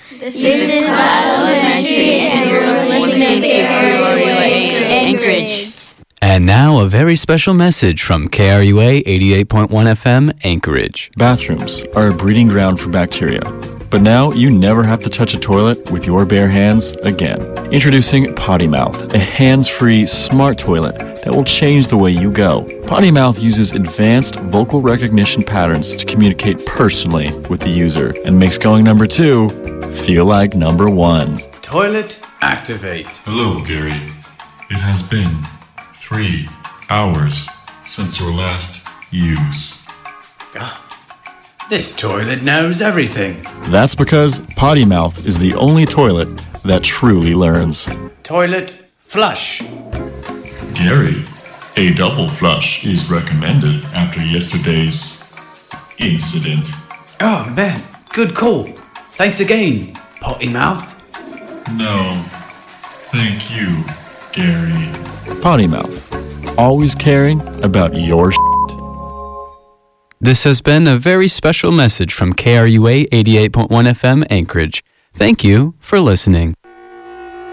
This is Bob Elementary, and you're listening to KRUA Anchorage. And now a very special message from KRUA 88.1 FM Anchorage. Bathrooms are a breeding ground for bacteria. But now you never have to touch a toilet with your bare hands again. Introducing Potty Mouth, a hands-free smart toilet that will change the way you go. Potty Mouth uses advanced vocal recognition patterns to communicate personally with the user and makes going number 2 feel like number 1. Toilet activate. Hello, Gary. It has been 3 hours since your last use. This toilet knows everything. That's because Potty Mouth is the only toilet that truly learns. Toilet flush. Gary, a double flush is recommended after yesterday's incident. Oh man, good call. Thanks again, Potty Mouth. No, thank you, Gary. Potty Mouth, always caring about your This has been a very special message from KRUA 88.1 FM Anchorage. Thank you for listening.